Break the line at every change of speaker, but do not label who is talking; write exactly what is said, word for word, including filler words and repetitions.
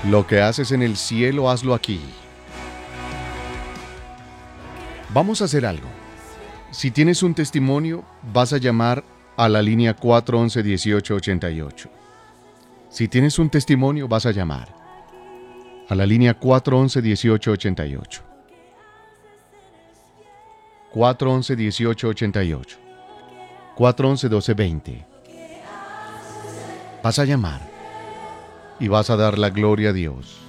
Lo que haces en el cielo, hazlo aquí. Vamos a hacer algo. Si tienes un testimonio, vas a llamar a la línea cuatro once, dieciocho ochenta y ocho. Si tienes un testimonio, vas a llamar a la línea cuatro once, dieciocho ochenta y ocho. cuatro once, dieciocho ochenta y ocho. cuatro once, doce veinte. Vas a llamar y vas a dar la gloria a Dios.